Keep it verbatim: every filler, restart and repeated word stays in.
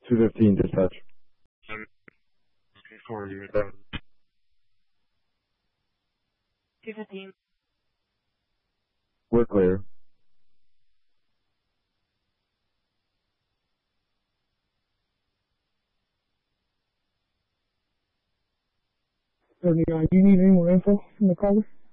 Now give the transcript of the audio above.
two fifteen dispatch. two fifteen. We're clear. seventy-nine, do you need any more info from the caller?